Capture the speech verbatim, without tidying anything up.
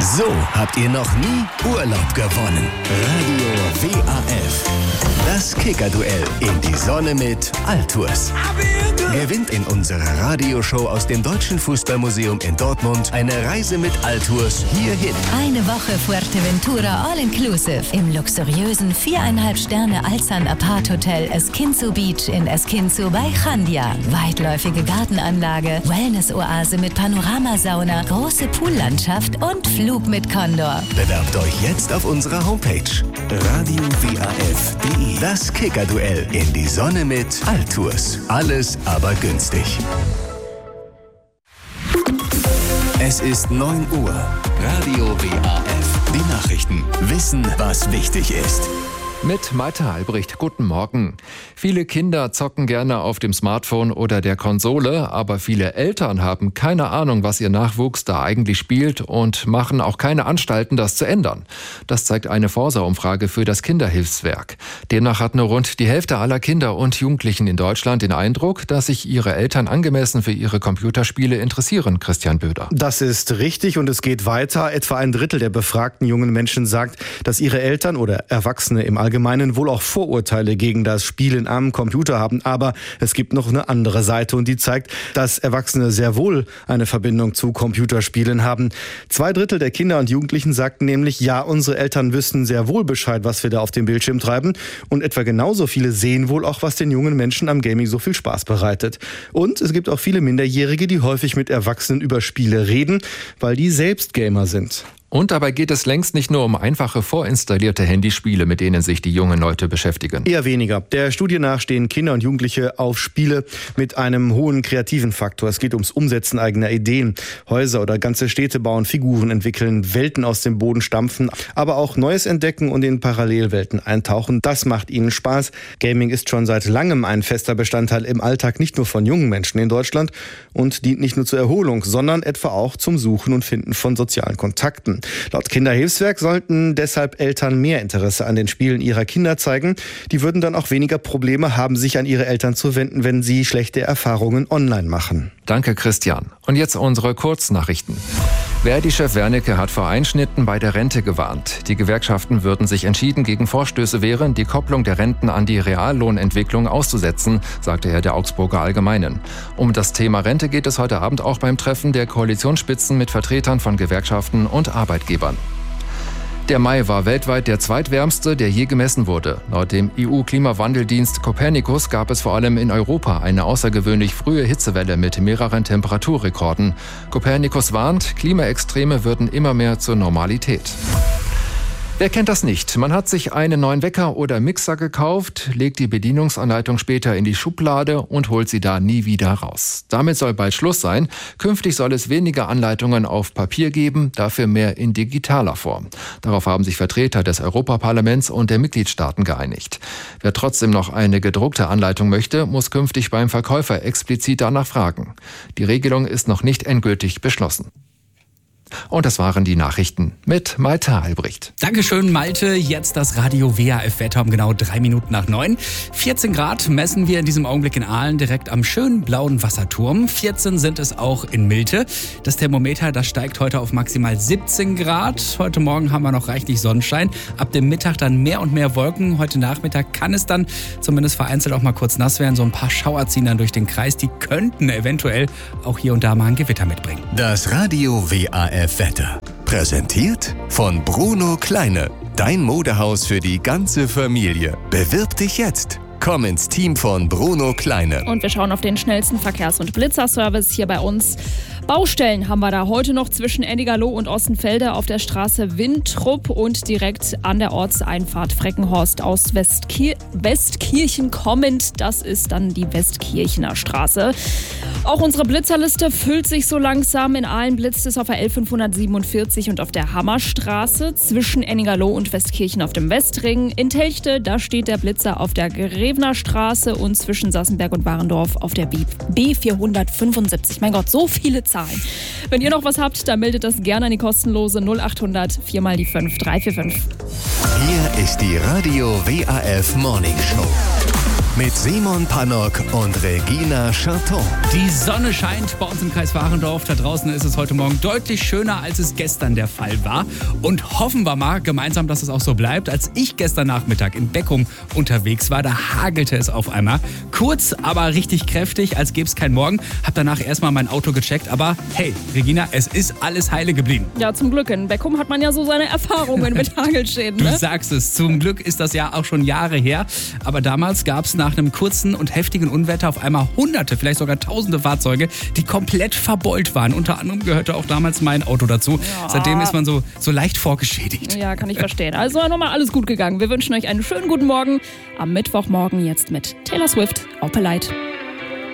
So habt ihr noch nie Urlaub gewonnen. Radio W A F. Das Kicker-Duell in die Sonne mit Altours. Gewinnt in unserer Radioshow aus dem Deutschen Fußballmuseum in Dortmund eine Reise mit Altours hierhin. Eine Woche Fuerteventura All-Inclusive im luxuriösen viereinhalb Sterne Alzan Apart Hotel Esquinzo Beach in Esquinzo bei Jandia. Weitläufige Gartenanlage, Wellness-Oase mit Panoramasauna, große Poollandschaft und Flug mit Condor. Bewerbt euch jetzt auf unserer Homepage radio w a f punkt d e. Das Kicker-Duell in die Sonne mit Altours. Alles aber günstig. Es ist neun Uhr. Radio W A F. Die Nachrichten. Wissen, was wichtig ist. Mit Malte Albrecht, guten Morgen. Viele Kinder zocken gerne auf dem Smartphone oder der Konsole, aber viele Eltern haben keine Ahnung, was ihr Nachwuchs da eigentlich spielt und machen auch keine Anstalten, das zu ändern. Das zeigt eine Forsa-Umfrage für das Kinderhilfswerk. Demnach hat nur rund die Hälfte aller Kinder und Jugendlichen in Deutschland den Eindruck, dass sich ihre Eltern angemessen für ihre Computerspiele interessieren. Christian Böder. Das ist richtig und es geht weiter. Etwa ein Drittel der befragten jungen Menschen sagt, dass ihre Eltern oder Erwachsene im Allgemeinen Allgemeinen wohl auch Vorurteile gegen das Spielen am Computer haben. Aber es gibt noch eine andere Seite und die zeigt, dass Erwachsene sehr wohl eine Verbindung zu Computerspielen haben. Zwei Drittel der Kinder und Jugendlichen sagten nämlich, ja, unsere Eltern wüssten sehr wohl Bescheid, was wir da auf dem Bildschirm treiben. Und etwa genauso viele sehen wohl auch, was den jungen Menschen am Gaming so viel Spaß bereitet. Und es gibt auch viele Minderjährige, die häufig mit Erwachsenen über Spiele reden, weil die selbst Gamer sind. Und dabei geht es längst nicht nur um einfache vorinstallierte Handyspiele, mit denen sich die jungen Leute beschäftigen. Eher weniger. Der Studie nach stehen Kinder und Jugendliche auf Spiele mit einem hohen kreativen Faktor. Es geht ums Umsetzen eigener Ideen. Häuser oder ganze Städte bauen, Figuren entwickeln, Welten aus dem Boden stampfen, aber auch Neues entdecken und in Parallelwelten eintauchen. Das macht ihnen Spaß. Gaming ist schon seit langem ein fester Bestandteil im Alltag, nicht nur von jungen Menschen in Deutschland und dient nicht nur zur Erholung, sondern etwa auch zum Suchen und Finden von sozialen Kontakten. Laut Kinderhilfswerk sollten deshalb Eltern mehr Interesse an den Spielen ihrer Kinder zeigen. Die würden dann auch weniger Probleme haben, sich an ihre Eltern zu wenden, wenn sie schlechte Erfahrungen online machen. Danke, Christian. Und jetzt unsere Kurznachrichten. Verdi-Chef Wernicke hat vor Einschnitten bei der Rente gewarnt. Die Gewerkschaften würden sich entschieden gegen Vorstöße wehren, die Kopplung der Renten an die Reallohnentwicklung auszusetzen, sagte er der Augsburger Allgemeinen. Um das Thema Rente geht es heute Abend auch beim Treffen der Koalitionsspitzen mit Vertretern von Gewerkschaften und Arbeitgebern. Der Mai war weltweit der zweitwärmste, der je gemessen wurde. Laut dem E U-Klimawandeldienst Copernicus gab es vor allem in Europa eine außergewöhnlich frühe Hitzewelle mit mehreren Temperaturrekorden. Copernicus warnt, Klimaextreme würden immer mehr zur Normalität. Wer kennt das nicht? Man hat sich einen neuen Wecker oder Mixer gekauft, legt die Bedienungsanleitung später in die Schublade und holt sie da nie wieder raus. Damit soll bald Schluss sein. Künftig soll es weniger Anleitungen auf Papier geben, dafür mehr in digitaler Form. Darauf haben sich Vertreter des Europaparlaments und der Mitgliedstaaten geeinigt. Wer trotzdem noch eine gedruckte Anleitung möchte, muss künftig beim Verkäufer explizit danach fragen. Die Regelung ist noch nicht endgültig beschlossen. Und das waren die Nachrichten mit Malte Albrecht. Dankeschön, Malte. Jetzt das Radio W A F-Wetter um genau drei Minuten nach neun. vierzehn Grad messen wir in diesem Augenblick in Aalen direkt am schönen blauen Wasserturm. vierzehn sind es auch in Milte. Das Thermometer, das steigt heute auf maximal siebzehn Grad. Heute Morgen haben wir noch reichlich Sonnenschein. Ab dem Mittag dann mehr und mehr Wolken. Heute Nachmittag kann es dann zumindest vereinzelt auch mal kurz nass werden. So ein paar Schauer ziehen dann durch den Kreis. Die könnten eventuell auch hier und da mal ein Gewitter mitbringen. Das Radio W A F Wetter. Präsentiert von Bruno Kleine. Dein Modehaus für die ganze Familie. Bewirb dich jetzt. Komm ins Team von Bruno Kleine. Und wir schauen auf den schnellsten Verkehrs- und Blitzerservice hier bei uns. Baustellen haben wir da heute noch zwischen Ennigerloh und Ostenfelde auf der Straße Wintrup und direkt an der Ortseinfahrt Freckenhorst aus Westkir- Westkirchen kommend. Das ist dann die Westkirchener Straße. Auch unsere Blitzerliste füllt sich so langsam. In Aalen blitzt es auf der L fünfhundertsiebenundvierzig und auf der Hammerstraße zwischen Ennigerloh und Westkirchen auf dem Westring. In Telchte, da steht der Blitzer auf der Grevner Straße und zwischen Sassenberg und Warendorf auf der B vierhundertfünfundsiebzig. Mein Gott, so viele Zahlen. Wenn ihr noch was habt, dann meldet das gerne an die kostenlose null achthundert vier mal die fünf drei vier fünf. Hier ist die Radio W A F Morning Show. mit Simon Pannock und Regina Charton. Die Sonne scheint bei uns im Kreis Warendorf. Da draußen ist es heute Morgen deutlich schöner, als es gestern der Fall war. Und hoffen wir mal gemeinsam, dass es auch so bleibt. Als ich gestern Nachmittag in Beckum unterwegs war, da hagelte es auf einmal. Kurz, aber richtig kräftig, als gäbe es keinen Morgen. Hab danach erstmal mein Auto gecheckt. Aber hey, Regina, es ist alles heile geblieben. Ja, zum Glück. In Beckum hat man ja so seine Erfahrungen mit Hagelschäden. Ne? Du sagst es. Zum Glück ist das ja auch schon Jahre her. Aber damals gab es nach einem kurzen und heftigen Unwetter auf einmal hunderte, vielleicht sogar tausende Fahrzeuge, die komplett verbeult waren. Unter anderem gehörte auch damals mein Auto dazu. Ja. Seitdem ist man so, so leicht vorgeschädigt. Ja, kann ich verstehen. Also nochmal alles gut gegangen. Wir wünschen euch einen schönen guten Morgen. Am Mittwochmorgen jetzt mit Taylor Swift, Opelite.